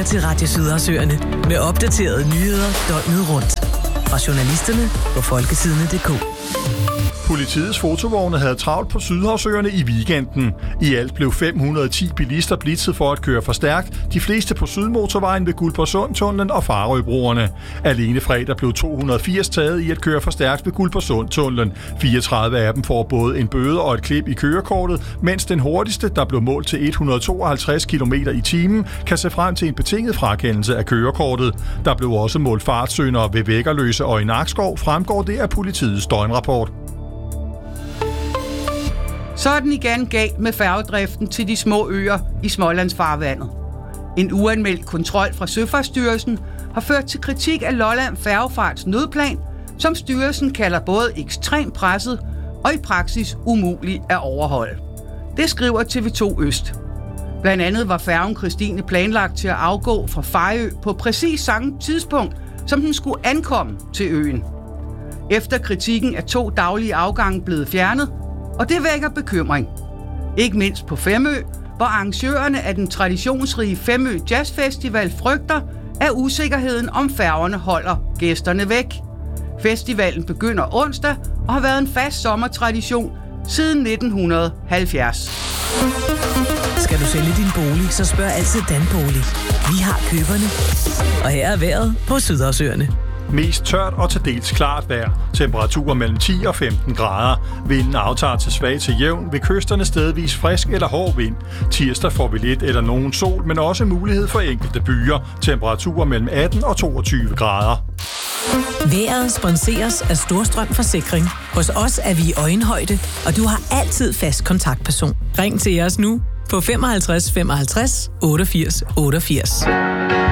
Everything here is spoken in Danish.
til Radio Sydhavsøerne med opdaterede nyheder døgnet rundt. Fra journalisterne på folketidene.dk. Politiets fotovogne havde travlt på Sydhavsøerne i weekenden. I alt blev 510 bilister blitzet for at køre for stærkt, de fleste på Sydmotorvejen ved Guldborgsundtunnelen og Farøbroerne. Alene fredag blev 280 taget i at køre for stærkt ved Guldborgsundtunnelen. 34 af dem får både en bøde og et klip i kørekortet, mens den hurtigste, der blev målt til 152 km i timen, kan se frem til en betinget frakendelse af kørekortet. Der blev også målt fartsyndere ved Væggerløse og i Nakskov, fremgår det af politiets døgnrapport. Så er den igen galt med færgedriften til de små øer i Smålandsfarvandet. En uanmeldt kontrol fra Søfartsstyrelsen har ført til kritik af Lolland Færgefarts nødplan, som styrelsen kalder både ekstremt presset og i praksis umulig at overholde. Det skriver TV2 Øst. Blandt andet var færgen Christine planlagt til at afgå fra Fejø på præcis samme tidspunkt, som den skulle ankomme til øen. Efter kritikken er 2 daglige afgange blevet fjernet, og det vækker bekymring. Ikke mindst på Femø, hvor arrangørerne af den traditionsrige Femø Jazz Festival frygter, at usikkerheden om færgerne holder gæsterne væk. Festivalen begynder onsdag og har været en fast sommertradition siden 1970. Skal du sælge din bolig, så spørg altid Danbolig. Vi har køberne. Og her er vejret på Sydhavsøerne. Mest tørt og til dels klart vejr. Temperaturer mellem 10 og 15 grader. Vinden aftager til svag til jævn. Ved kysterne stedvis frisk eller hård vind. Tirsdag får vi lidt eller nogen sol, men også mulighed for enkelte byer. Temperaturer mellem 18 og 22 grader. Vejret sponseres af Storstrøm Forsikring. Hos os er vi i øjenhøjde, og du har altid fast kontaktperson. Ring til os nu på 55 55 88 88.